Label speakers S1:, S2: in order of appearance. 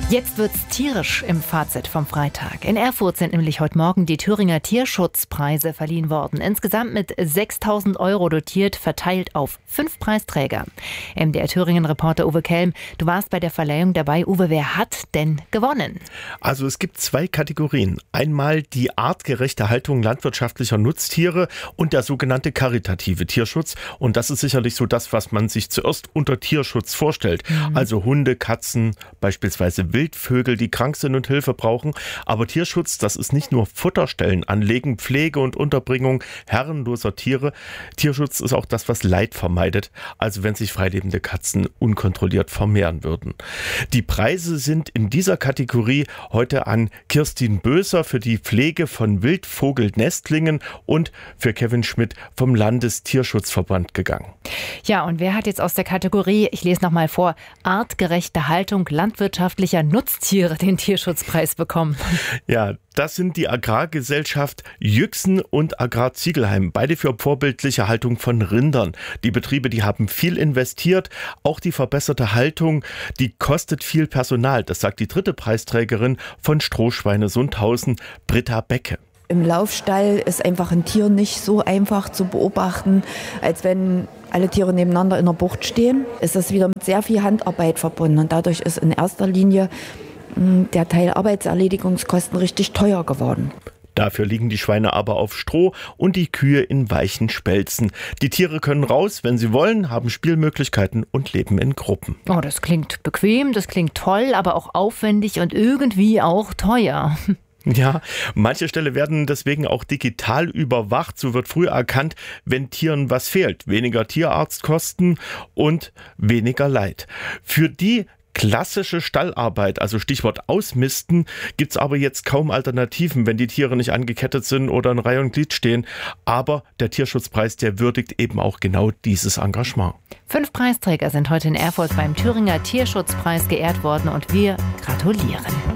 S1: Jetzt wird's tierisch im Fazit vom Freitag. In Erfurt sind nämlich heute Morgen die Thüringer Tierschutzpreise verliehen worden. Insgesamt mit 6.000 € dotiert, verteilt auf 5 Preisträger. MDR Thüringen-Reporter Uwe Kelm, du warst bei der Verleihung dabei. Uwe, wer hat denn gewonnen?
S2: Also es gibt 2 Kategorien. Einmal die artgerechte Haltung landwirtschaftlicher Nutztiere und der sogenannte karitative Tierschutz. Und das ist sicherlich so das, was man sich zuerst unter Tierschutz vorstellt. Also Hunde, Katzen, beispielsweise Wildvögel, die krank sind und Hilfe brauchen. Aber Tierschutz, das ist nicht nur Futterstellen anlegen, Pflege und Unterbringung herrenloser Tiere. Tierschutz ist auch das, was Leid vermeidet. Also wenn sich freilebende Katzen unkontrolliert vermehren würden. Die Preise sind in dieser Kategorie heute an Kirstin Böser für die Pflege von Wildvogelnestlingen und für Kevin Schmidt vom Landestierschutzverband gegangen.
S1: Ja, und wer hat jetzt aus der Kategorie, ich lese nochmal vor, artgerechte Haltung landwirtschaftlicher Nutztiere den Tierschutzpreis bekommen?
S2: Ja, das sind die Agrargesellschaft Yüxen und Agrar Ziegelheim, beide für vorbildliche Haltung von Rindern. Die Betriebe, die haben viel investiert. Auch die verbesserte Haltung, die kostet viel Personal. Das sagt die 3. Preisträgerin von Strohschweine Sundhausen, Britta Becke.
S3: Im Laufstall ist einfach ein Tier nicht so einfach zu beobachten, als wenn alle Tiere nebeneinander in der Bucht stehen. Es ist wieder mit sehr viel Handarbeit verbunden und dadurch ist in erster Linie der Teil Arbeitserledigungskosten richtig teuer geworden.
S2: Dafür liegen die Schweine aber auf Stroh und die Kühe in weichen Spelzen. Die Tiere können raus, wenn sie wollen, haben Spielmöglichkeiten und leben in Gruppen.
S1: Oh, das klingt bequem, das klingt toll, aber auch aufwendig und irgendwie auch teuer.
S2: Ja, manche Ställe werden deswegen auch digital überwacht. So wird früh erkannt, wenn Tieren was fehlt. Weniger Tierarztkosten und weniger Leid. Für die klassische Stallarbeit, also Stichwort Ausmisten, gibt's aber jetzt kaum Alternativen, wenn die Tiere nicht angekettet sind oder in Reihe und Glied stehen. Aber der Tierschutzpreis, der würdigt eben auch genau dieses Engagement.
S1: 5 Preisträger sind heute in Erfurt beim Thüringer Tierschutzpreis geehrt worden und wir gratulieren.